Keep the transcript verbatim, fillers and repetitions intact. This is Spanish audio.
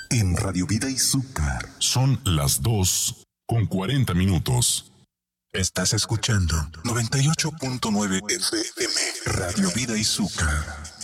en Radio Vida Izúcar. Son las dos con cuarenta minutos. Estás escuchando noventa y ocho punto nueve F M, Radio Vida Izúcar.